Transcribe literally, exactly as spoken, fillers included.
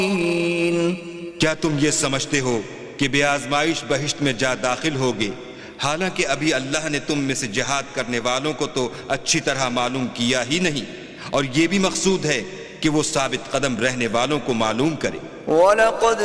क्या तुम ये समझते हो कि बेआजमाइश बहिश्त में जा दाखिल होगे, हालांकि अभी अल्लाह ने तुम में से जिहाद करने वालों को तो अच्छी तरह मालूम किया ही नहीं, और ये भी मकसूद है कि वो साबित कदम रहने वालों को मालूम करे।